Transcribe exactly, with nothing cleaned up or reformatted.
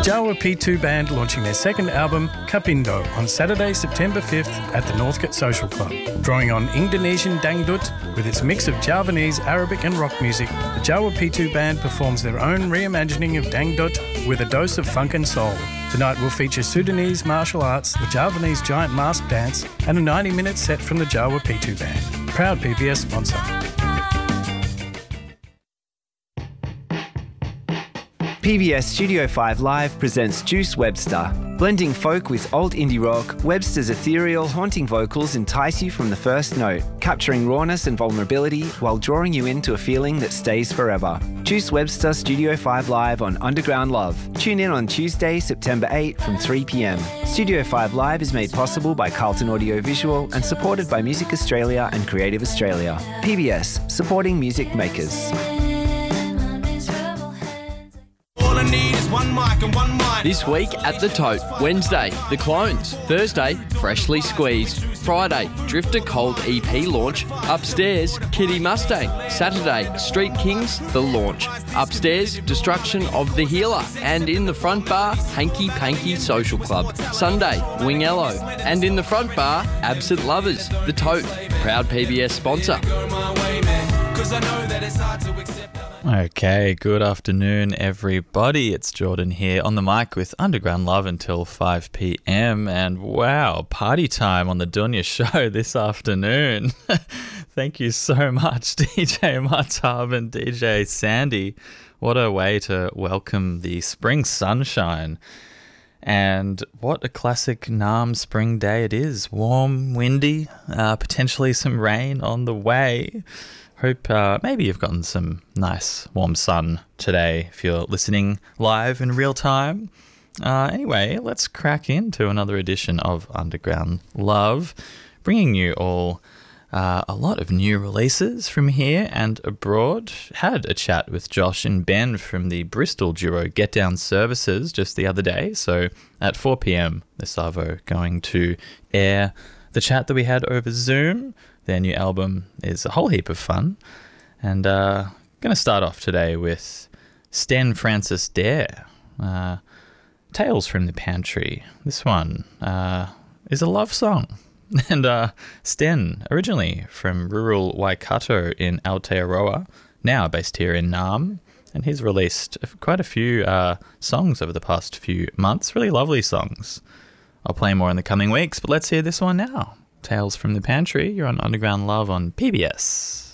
Jawa P two Band launching their second album, Kapindo, on Saturday, September fifth at the Northcote Social Club. Drawing on Indonesian dangdut with its mix of Javanese, Arabic and rock music, the Jawa P two Band performs their own reimagining of dangdut with a dose of funk and soul. Tonight will feature Sudanese martial arts, the Javanese giant mask dance and a ninety minute set from the Jawa P two Band. Proud P B S sponsor. P B S Studio five Live presents Juice Webster. Blending folk with old indie rock, Webster's ethereal, haunting vocals entice you from the first note, capturing rawness and vulnerability while drawing you into a feeling that stays forever. Juice Webster Studio five Live on Underground Love. Tune in on Tuesday, September eighth from three p m. Studio five Live is made possible by Carlton Audio Visual and supported by Music Australia and Creative Australia. P B S, supporting music makers. This week at The Tote. Wednesday, The Clones. Thursday, Freshly Squeezed. Friday, Drifter Cold E P launch. Upstairs, Kitty Mustang. Saturday, Street Kings, The Launch. Upstairs, Destruction of the Healer. And in the front bar, Hanky Panky Social Club. Sunday, Wingello. And in the front bar, Absent Lovers. The Tote, proud P B S sponsor. Okay, good afternoon everybody. It's Jordan here on the mic with Underground Love until five p m. And wow, party time on the Dunya show this afternoon. Thank you so much, D J Matab and D J Sandy. What a way to welcome the spring sunshine. And what a classic Nam spring day it is. Warm, windy, uh, potentially some rain on the way. Hope uh, maybe you've gotten some nice warm sun today if you're listening live in real time. Uh, anyway, let's crack into another edition of Underground Love, bringing you all uh, a lot of new releases from here and abroad. Had a chat with Josh and Ben from the Bristol duo Get Down Services just the other day. So at four p m, the Savo going to air the chat that we had over Zoom. Their new album is a whole heap of fun. And uh, going to start off today with Sten Francis Dare, uh, Tales from the Pantry. This one uh, is a love song. And uh, Sten, originally from rural Waikato in Aotearoa, now based here in Nam. And he's released quite a few uh, songs over the past few months. Really lovely songs. I'll play more in the coming weeks, but let's hear this one now. Tales from the Pantry. You're on Underground Love on P B S.